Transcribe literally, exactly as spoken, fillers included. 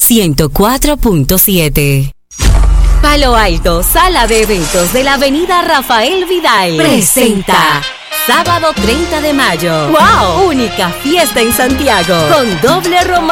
ciento cuatro punto siete. Palo Alto, sala de eventos de la avenida Rafael Vidal, presenta sábado treinta de mayo. ¡Wow! Única fiesta en Santiago con doble romance.